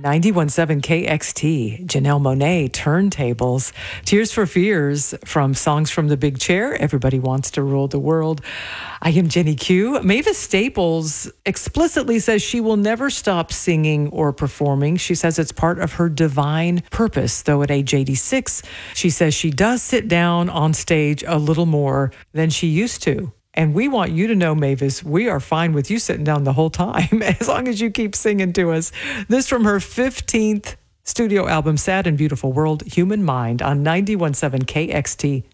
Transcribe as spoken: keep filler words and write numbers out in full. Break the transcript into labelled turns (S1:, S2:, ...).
S1: ninety-one point seven K X T, Janelle Monáe, Turntables, Tears for Fears from Songs from the Big Chair, Everybody Wants to Rule the World. I am Jenny Q. Mavis Staples explicitly says she will never stop singing or performing. She says it's part of her divine purpose, though at age eighty-six, she says she does sit down on stage a little more than she used to. And we want you to know, Mavis, we are fine with you sitting down the whole time, as long as you keep singing to us. This from her fifteenth studio album, Sad and Beautiful World, Human Mind, on ninety-one point seven K X T.